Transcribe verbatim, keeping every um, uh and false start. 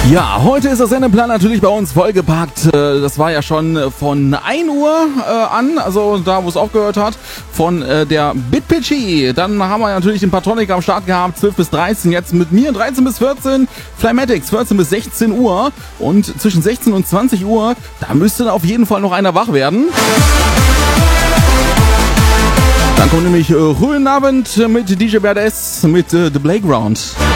Ja, heute ist der Sendeplan natürlich bei uns vollgepackt. Das war ja schon von ein Uhr an, also da, wo es aufgehört hat, von der Bitpitchy. Dann haben wir natürlich den Patronic am Start gehabt, zwölf bis dreizehn, jetzt mit mir dreizehn bis vierzehn, Flymatics vierzehn bis sechzehn Uhr und zwischen sechzehn und zwanzig Uhr, da müsste auf jeden Fall noch einer wach werden. Dann kommt nämlich äh, Ruhenabend mit D J Badass mit äh, The Playground.